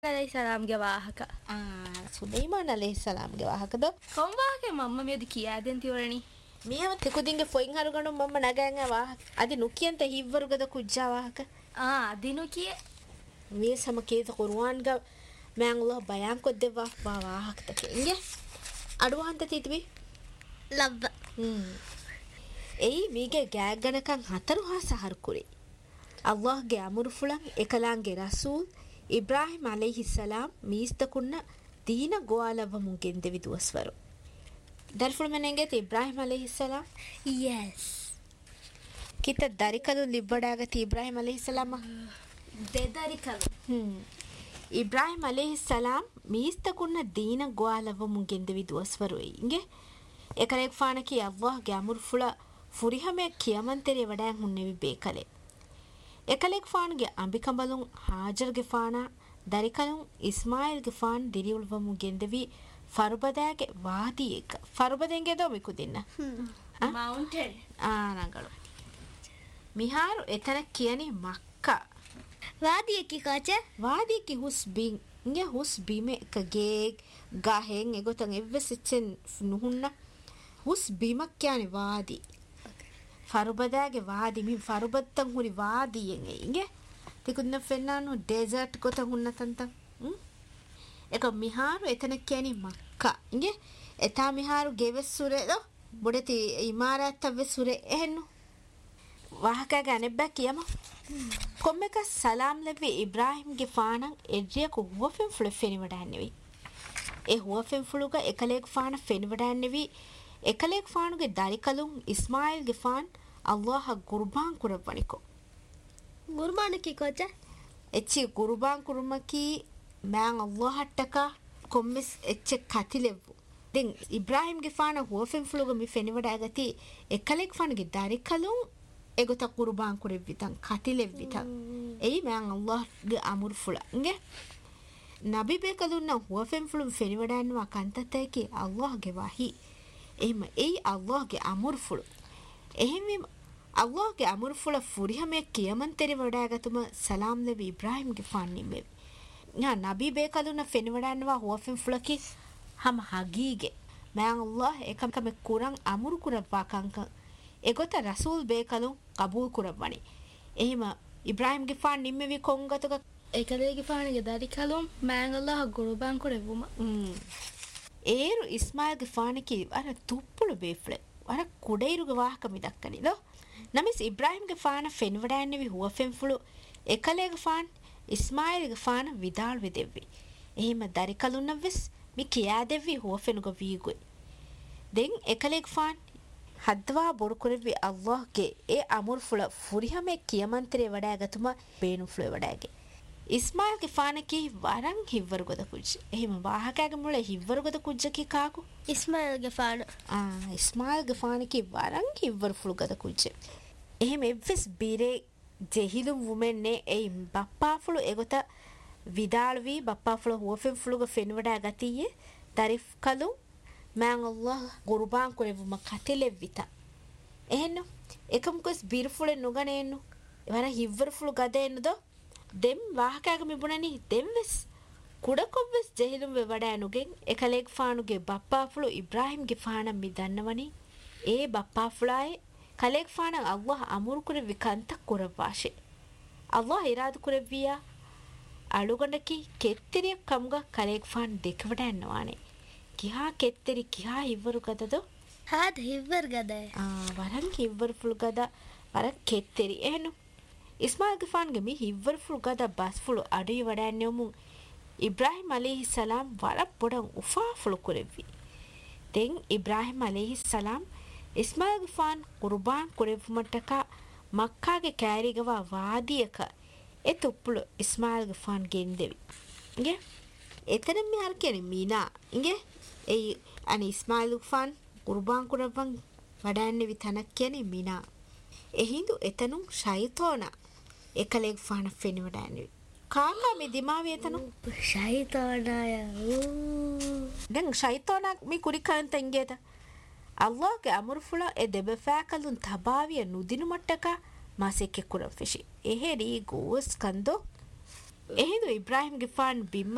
ಅಲೈಹಿಸ್ಸಲಾಂಗೆ ವಾಹಕ ಸುಲೈಮಾನ್ ಅಲೈಹಿಸ್ಸಲಾಂಗೆ ವಾಹಕದ ಕೊಂವಾಗೆ ಮಮ್ಮ ಮೇದಿ ಕಿಯಾದೆನ್ ತಿವರಣಿ මියව තිකුදින්ගේ ෆොයින් හරුගණු මම නගෑන්ගේ වාහක අදි නුකියන්ත හිව්වරුගද කුජ්ජා වාහක අදිනු කිය මේ සමකේත කුර්ආන්ග මෑන් අල්ලාහ් බයාන් කොද්දෙවා වාහක තකෙන්ගේ අඩුවහන්ත තිතිබි ලබ්බ එයි මීගේ ගෑග්ගනකන් හතරු හා සහරු කුරේ අල්ලාහ්ගේ අමුරු ෆුලන් එකලාන්ගේ රසූල් ඉබ්‍රාහිම් අලයිහිස්සලාම් මීස්තකුන්න දීන ගෝාලව මුගෙන් දෙවි දුවස්වරු දර්ෆුල් මනෙන්ගේ ඉබ්‍රාහිම් අලයිහිස්සලාම් yes කිත දරිකලු ලිබ්බඩාගති ඉබ්‍රාහිම් අලයිහිස්සලාම දෙදරිකලු ඉබ්‍රාහිම් අලයිහිස්සලාම් මීස්තකුන්න දීන ගෝාලව මුගෙන් දෙවි දුවස්වරු ඉංගේ එකලෙක් ෆානකි අල්ලාහ්ගේ අමුරු ෆුල ෆුරිහමේ කියමන්තරේ වඩාන් හුන්නෙවි බේකලේ එකලෙක් ෆාන්ගේ අඹිකඹලුන් හාජර්ගේ ෆානා දරිකලුන් ඉස්මායිල්ගේ ෆාන් දිරිඋල්වමු ගෙන්දවි ෆරුබදාගේ වාදී එක ෆරුබදෙන්ගේ දෝ මිකු දෙන්න මවුන්ටන් නංගලු මිහාරු එතන කියනි මක්කා වාදී කි කාච වාදී කි හුස් බින් ඉංගේ හුස් බීමේ කගේ ගහෙන් එගොතන් එව්වසිච්චෙන් නුහුන්න හුස් බීමක් කියන්නේ වාදී ෆරුබදාගේ වාදී මි ෆරුබත්තන් හුරි වාදියෙන් එංගේ තිකුන්න ෆෙන්නානු ඩෙසර්ට් ගොතන් හුන්නතන්ත එක මිහාරු එතන කියනි මක්කා ඉංගේ එතා මිහාරු ගෙවෙස් සුරේ දෝ බොඩති ඉමාරාත්තව සුරේ එහෙන්නු වාහකා ගනෙබ්බා කියම කොම්මක සලාම් ලෙවි ඉබ්‍රාහිම්ගේ ෆානන් එඩ්රියකු හුවෆෙන් ෆුල ෆෙනිවඩාන්නෙවි ඒ හුවෆෙන් ෆුලුග එකලෙක් ෆාන ෆෙනිවඩාන්නෙවි එකලෙක් ෆානුගේ දරිකලුන් ඉස්මායිල්ගේ ෆාන් අල්ලාහ කුර්බාන් කුරවණිකෝ ಗುರ್ಬಾನ್ ಕಿ ಕೋಚ එච්චි කුර්බාන් කුරුමකි මෑන් අල්ලාහට්ටක කොම්මිස් එච්ච කතිලෙව්වු දෙන් ඉබ්‍රාහිම්ගේ ෆාන හුවෆෙන් ෆුලුග මි ෆෙනිවඩාගති එකලෙක් ෆානුගේ දරිකලුන් එගොත කුර්බාන් කුරෙව්විතන් කතිලෙව්විතන් එයි මෑන් අල්ලාහ්ගේ අමුරු ෆුලන්ගේ නබි බේකදුන්න හුවෆෙන් ෆුලුම් ෆෙනිවඩාන්නවා කන්තතේකි අල්ලාහ්ගේ වහී එහෙම එයි අල්ලාහ්ගේ අමුරු ෆුලු එහෙම අල්ලාහ්ගේ අමුරු ෆුල ෆුරිහමේ කියමන්තරි වඩාගතුම සලාම් ලෙවි ඉබ්‍රාහිම්ගේ ෆාන්නිමෙ නා නබි බේකදුන්න ෆෙනිවඩාන්නවා හුවෆෙන් ෆුලකි හම හගීගේ මෑන් අල්ලාහ් එකම කුරන් අමුරු කුරවා කංක එගොත රසූල් බේකලුන් කබූල් කුරවණි එහෙම ඉබ්‍රාහිම්ගේ ෆාන්නිමෙවි කොංගතක එකලේගේ ෆානගේ දරිකලුම් මෑන් අල්ලාහ් ගුරුබාන් කුරෙවුම ඒරු ඉස්මායිල්ගේ ෆානකි අර තුප්පුළු බේෆ්ලෙ අර කුඩේරුගේ වාහක මිදක්කනිද නමිස් ඉබ්‍රාහිම්ගේ ෆාන ෆෙන්වඩාන්නෙවි හුවෆෙන් ෆුළු එකලේගේ ෆාන් ඉස්මායිල්ගේ ෆාන විදාල් වෙදෙව්වි එහෙම දරිකලුන්නවෙස් මි කියා දෙව්වි හුවෆෙනුග වීගොයි දෙන් එකලේගේ ෆාන් හද්වා බොරු කුරෙව්වි අල්ලාහ්ගේ ඒ අමුරු ෆුල ෆුරිහමේ කියමන්තරේ වඩාගතුම බේනු ෆුල වඩාගේ ඉස්මායිල්ගේ ෆානකි වරන් හිව්වරුගද කුජ්ජ එහෙම වාහකයාගේ මුල හිව්වරුගද කුජ්ජකි කාකු ඉස්මායිල්ගේ ෆාන ඉස්මායිල්ගේ ෆානකි වරන් හිව්වරු ෆුලුගද කුජ්ජ එහෙම එව්වෙස් බීරේ ජෙහිලුම් වුමෙන්නේ එයි බප්පා ෆුලු එගොත විදාල්වි බප්පා ෆුලු හුවෆෙන් ෆුලුග ෆෙන්වඩා ගතියේ තරිෆ් කලු මෑන් අල්ලාහ් ගුර්බාන් කුරෙවුම කතිලෙව්විතා එහෙන්නු එකම්කොස් බීර ෆුලෙ නුගනේන්නු වර හිව්වරු ෆුලු ගදෙන්නදෝ දෙම් වාහකයාග මිබුණනි දෙම්වෙස් කුඩකොව්වෙස් ජෙහිලුම් වෙ වඩානුගෙන් එකලෙක් ෆානුගේ බප්පා ෆුලු ඉබ්‍රාහිම්ගේ ෆානම් මි දන්නවනි ඒ බප්පා ෆුලායේ කලෙක් ෆානන් අල්ලාහ් අමුරු කුරෙව්වි කන්තක් කුරවාෂේ අල්ලාහ් ඉරාදු කුරෙව්වියා අලුගණකි කෙත්තෙරියක් කමුග කලෙක් ෆාන් දෙක වඩන්නවානේ කිහා කෙත්තෙරි කිහා හිව්වරු ගදදෝ හාද හිව්වර් ගදේ වරන් හිව්වරු ෆුලු ගද වර කෙත්තෙරි එහෙනු ඉස්මායිල්ගේ ෆාන්ගේ මි හිව්වරු ෆුලු ගද බස් ෆුලු අඩුයි වඩන්නේ ඉබ්‍රාහිම් අලයිහිස්සලාම් වර පොඩන් උෆා ෆුලු කුරෙව්වි දෙන් ඉබ්‍රාහිම් අලයිහිස්සලාම් ඉස්මායිල්ගේ ෆාන් කුර්බාන් කුරෙව්වමටක මක්කාගේ කෑරිගවා වාදියක ඒ තුප්පුළු ඉස්මායිල්ගේ ෆාන් ගෙන්දෙවි ඉගේ එතන මි හර කියන්නේ මීනා ඉගේ ඒ අනි ඉස්මායිල්ගේ ෆාන් කුර්බාන් කුරවන් වඩන්නේ විතනක් කියන්නේ මීනා එහිඳු එතනුම් ෂයිතෝනා එකලෙක් ෆාන ෆෙනිවඩාන්නේ කාකා මේ දිමාවේ එතනු ෂයිතෝනාය දැන් ෂයිතෝනා මි කුරිකන්ත ඉංගේත අල්ලාහ්ගේ අමුරු ෆුල එ දෙබෆාකලුන් තබාවිය නුදිනු මට්ටක මාසෙක් කුරම් ෆිෂි එහෙරි ගෝස් කන්දෝ එහෙදු ඉබ්‍රාහිම්ගේ ෆාන් බිම්ම